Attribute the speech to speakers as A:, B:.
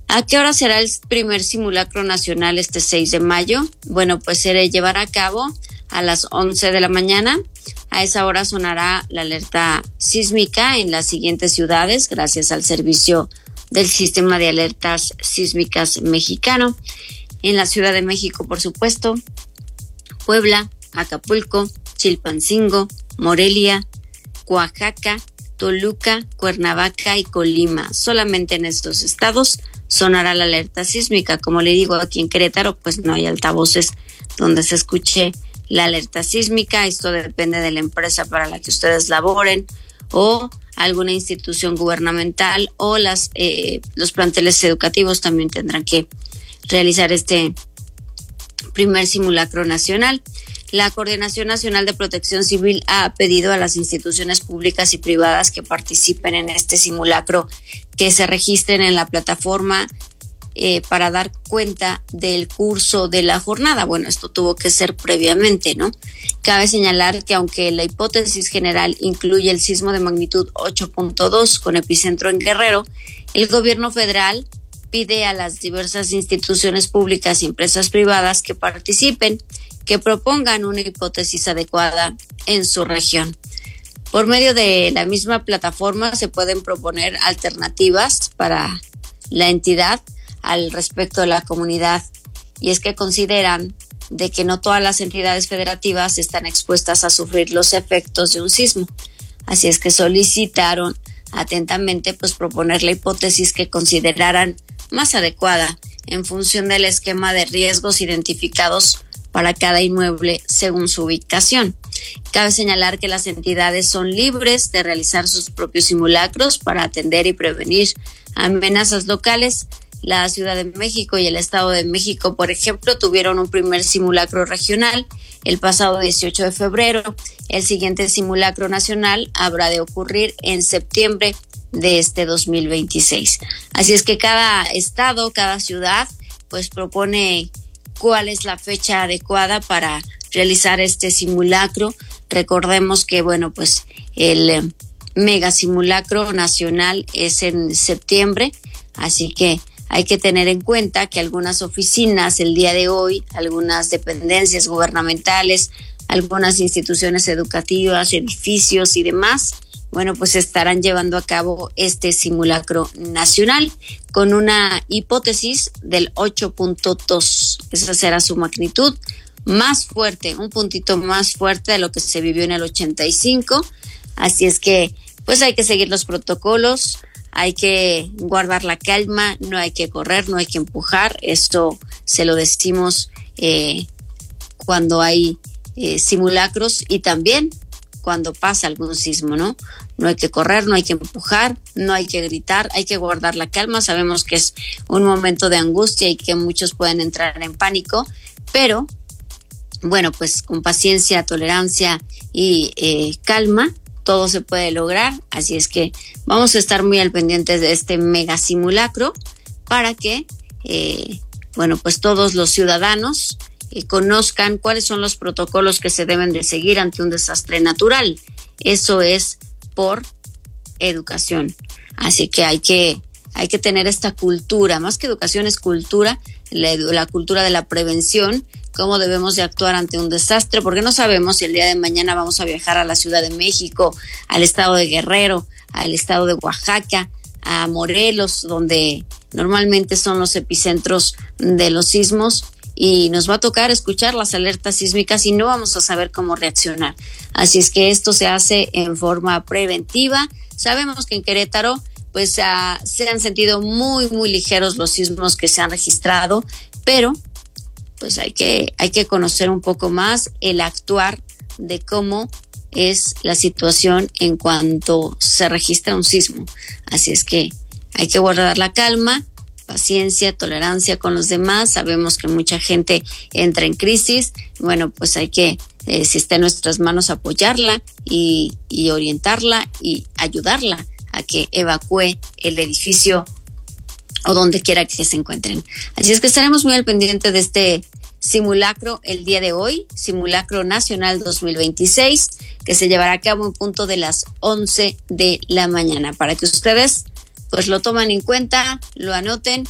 A: ¿A qué hora será el primer simulacro nacional este 6 de mayo? Bueno, pues se llevará a cabo a las 11 de la mañana. A esa hora sonará la alerta sísmica en las siguientes ciudades, gracias al servicio del sistema de alertas sísmicas mexicano. En la Ciudad de México, por supuesto, Puebla, Acapulco, Chilpancingo, Morelia, Oaxaca, Toluca, Cuernavaca y Colima. Solamente en estos estados sonará la alerta sísmica. Como le digo, aquí en Querétaro, pues no hay altavoces donde se escuche la alerta sísmica. Esto depende de la empresa para la que ustedes laboren o alguna institución gubernamental o los planteles educativos también tendrán que realizar este primer simulacro nacional. La Coordinación Nacional de Protección Civil ha pedido a las instituciones públicas y privadas que participen en este simulacro que se registren en la plataforma para dar cuenta del curso de la jornada. Bueno, esto tuvo que ser previamente, ¿no? Cabe señalar que aunque la hipótesis general incluye el sismo de magnitud 8.2 con epicentro en Guerrero, el gobierno federal pide a las diversas instituciones públicas y empresas privadas que participen, que propongan una hipótesis adecuada en su región. Por medio de la misma plataforma se pueden proponer alternativas para la entidad al respecto de la comunidad, y es que consideran de que no todas las entidades federativas están expuestas a sufrir los efectos de un sismo. Así es que solicitaron atentamente pues proponer la hipótesis que consideraran más adecuada en función del esquema de riesgos identificados para cada inmueble según su ubicación. Cabe señalar que las entidades son libres de realizar sus propios simulacros para atender y prevenir amenazas locales. La Ciudad de México y el Estado de México, por ejemplo, tuvieron un primer simulacro regional el pasado 18 de febrero. El siguiente simulacro nacional habrá de ocurrir en septiembre de este 2026. Así es que cada estado, cada ciudad, pues propone cuál es la fecha adecuada para realizar este simulacro. Recordemos que, bueno, pues el mega simulacro nacional es en septiembre, así que hay que tener en cuenta que algunas oficinas el día de hoy, algunas dependencias gubernamentales, algunas instituciones educativas, edificios y demás, bueno, pues estarán llevando a cabo este simulacro nacional con una hipótesis del 8.2. Esa será su magnitud más fuerte, un puntito más fuerte de lo que se vivió en el 85. Así es que, pues hay que seguir los protocolos, hay que guardar la calma, no hay que correr, no hay que empujar. Esto se lo decimos cuando hay simulacros y también cuando pasa algún sismo, ¿no? No hay que correr, no hay que empujar, no hay que gritar, hay que guardar la calma. Sabemos que es un momento de angustia y que muchos pueden entrar en pánico, pero bueno, pues con paciencia, tolerancia y calma, todo se puede lograr. Así es que vamos a estar muy al pendiente de este mega simulacro para que, bueno, pues todos los ciudadanos conozcan cuáles son los protocolos que se deben de seguir ante un desastre natural. Eso es por educación. Así que hay que tener esta cultura, más que educación es cultura, la cultura de la prevención, cómo debemos de actuar ante un desastre, porque no sabemos si el día de mañana vamos a viajar a la Ciudad de México, al estado de Guerrero, al estado de Oaxaca, a Morelos, donde normalmente son los epicentros de los sismos, y nos va a tocar escuchar las alertas sísmicas y no vamos a saber cómo reaccionar. Así es que esto se hace en forma preventiva. Sabemos que en Querétaro pues se han sentido muy, muy ligeros los sismos que se han registrado, pero pues hay que conocer un poco más el actuar de cómo es la situación en cuanto se registra un sismo. Así es que hay que guardar la calma, paciencia, tolerancia con los demás. Sabemos que mucha gente entra en crisis. Bueno, pues hay que, si está en nuestras manos, apoyarla y orientarla y ayudarla a que evacúe el edificio o donde quiera que se encuentren. Así es que estaremos muy al pendiente de este simulacro el día de hoy, Simulacro Nacional 2026, que se llevará a cabo en punto de las 11 de la mañana, para que ustedes pues lo tomen en cuenta, lo anoten